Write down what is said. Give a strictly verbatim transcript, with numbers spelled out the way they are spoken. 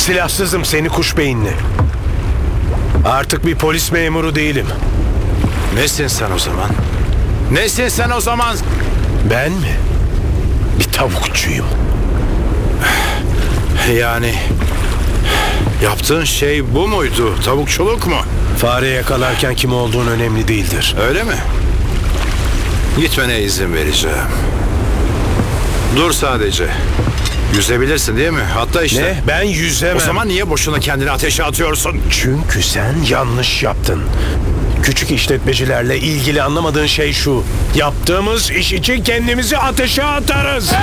Silahsızım seni kuş beyinli. Artık bir polis memuru değilim. Nesin sen o zaman? Nesin sen o zaman? Ben mi? Bir tavukçuyum. Yani yaptığın şey bu muydu? Tavukçuluk mu? Fare yakalarken kim olduğun önemli değildir. Öyle mi? Gitmene izin vereceğim. Dur sadece. Yüzebilirsin değil mi? Hatta işte. Ne? Ben yüzemem. O zaman niye boşuna kendini ateşe atıyorsun? Çünkü sen yanlış yaptın. Küçük işletmecilerle ilgili anlamadığın şey şu. Yaptığımız iş için kendimizi ateşe atarız.